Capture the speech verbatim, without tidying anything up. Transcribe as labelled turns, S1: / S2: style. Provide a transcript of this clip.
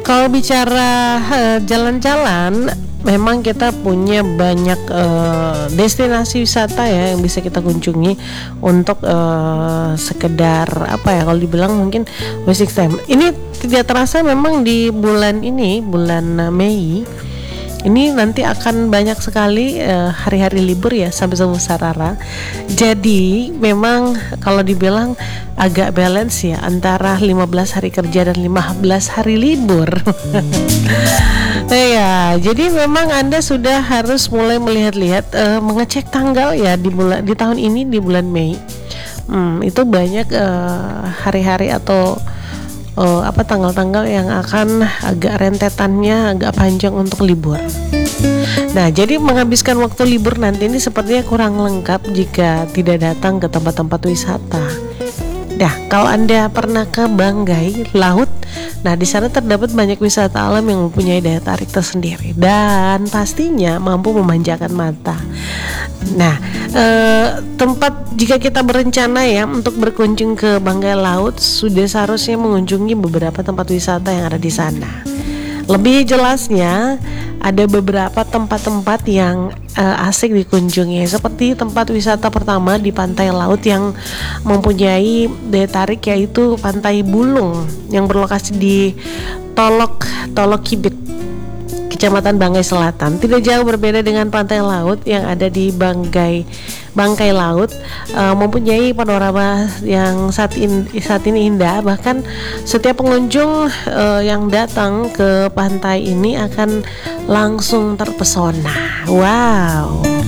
S1: Kalau bicara eh, jalan-jalan, memang kita punya banyak eh, destinasi wisata ya yang bisa kita kunjungi untuk eh, sekedar apa ya, kalau dibilang mungkin wasting time. Ini tidak terasa memang di bulan ini, bulan eh, Mei ini nanti akan banyak sekali uh, hari-hari libur ya sampai Sarara. Jadi memang kalau dibilang agak balance ya antara lima belas hari kerja dan lima belas hari libur. Ya, jadi memang Anda sudah harus mulai melihat-lihat, uh, mengecek tanggal ya di bulan di tahun ini di bulan Mei. Hmm, itu banyak uh, hari-hari atau uh, apa tanggal-tanggal yang akan agak rentetannya agak panjang untuk libur. Nah, jadi menghabiskan waktu libur nanti ini sepertinya kurang lengkap jika tidak datang ke tempat-tempat wisata. Nah, kalau Anda pernah ke Banggai Laut, nah di sana terdapat banyak wisata alam yang mempunyai daya tarik tersendiri dan pastinya mampu memanjakan mata. Nah, eh, tempat jika kita berencana ya untuk berkunjung ke Banggai Laut, sudah seharusnya mengunjungi beberapa tempat wisata yang ada di sana. Lebih jelasnya, ada beberapa tempat-tempat yang uh, asik dikunjungi, seperti tempat wisata pertama di pantai laut yang mempunyai daya tarik, yaitu Pantai Bulung yang berlokasi di Tolok Tolok Kibit, Kecamatan Banggai Selatan. Tidak jauh berbeda dengan pantai laut yang ada di Banggai Bangkai Laut, uh, mempunyai panorama yang saat, in, saat ini indah. Bahkan setiap pengunjung uh, yang datang ke pantai ini akan langsung terpesona. Wow.